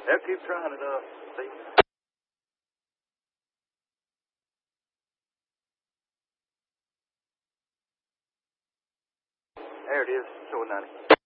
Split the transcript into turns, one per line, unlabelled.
Yeah, keep trying it, see. There it is, showing 90.